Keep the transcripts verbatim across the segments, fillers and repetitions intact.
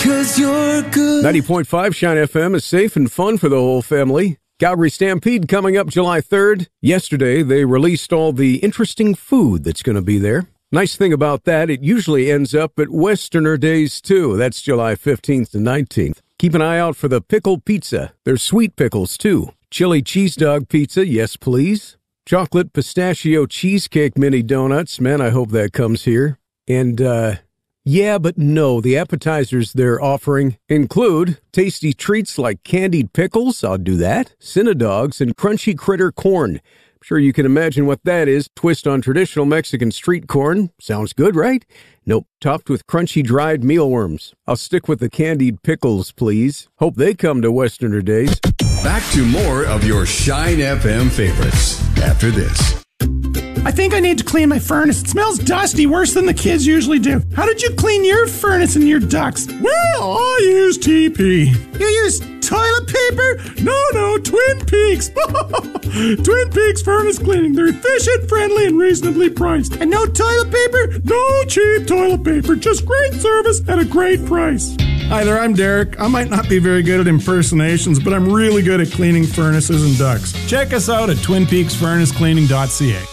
'cause you're good. ninety point five Shine F M is safe and fun for the whole family. Calgary Stampede coming up July third. Yesterday, they released all the interesting food that's going to be there. Nice thing about that, it usually ends up at Westerner Days, too. That's July fifteenth to nineteenth. Keep an eye out for the pickle pizza. There's sweet pickles, too. Chili cheese dog pizza, yes, please. Chocolate pistachio cheesecake mini donuts. Man, I hope that comes here. And, uh... yeah, but no, the appetizers they're offering include tasty treats like candied pickles, I'll do that, Cinedogs, and crunchy critter corn. I'm sure you can imagine what that is. Twist on traditional Mexican street corn. Sounds good, right? Nope, topped with crunchy dried mealworms. I'll stick with the candied pickles, please. Hope they come to Westerner Days. Back to more of your Shine F M favorites after this. I think I need to clean my furnace. It smells dusty, worse than the kids usually do. How did you clean your furnace and your ducts? Well, I use T P. You use toilet paper? No, no, Twin Peaks. Twin Peaks furnace cleaning. They're efficient, friendly, and reasonably priced. And no toilet paper? No cheap toilet paper. Just great service at a great price. Hi there, I'm Derek. I might not be very good at impersonations, but I'm really good at cleaning furnaces and ducts. Check us out at twin peaks furnace cleaning dot c a.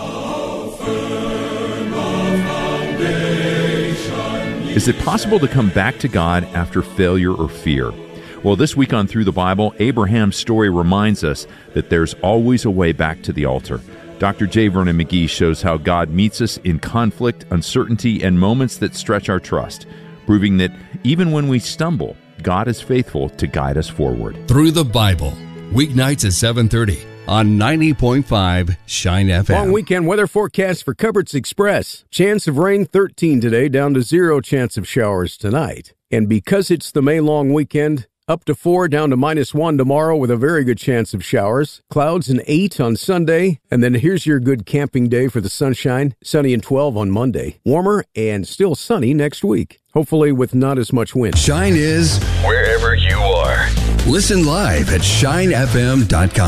Is it possible to come back to God after failure or fear? Well, this week on Through the Bible, Abraham's story reminds us that there's always a way back to the altar. Doctor J. Vernon McGee shows how God meets us in conflict, uncertainty, and moments that stretch our trust, proving that even when we stumble, God is faithful to guide us forward. Through the Bible, weeknights at seven thirty on ninety point five Shine F M. Long weekend weather forecast for Cupboards Express. Chance of rain thirteen today, down to zero chance of showers tonight. And because it's the May long weekend, up to four, down to minus one tomorrow with a very good chance of showers. Clouds and eight on Sunday. And then here's your good camping day for the sunshine. Sunny and twelve on Monday. Warmer and still sunny next week. Hopefully with not as much wind. Shine is wherever you are. Listen live at shine f m dot com.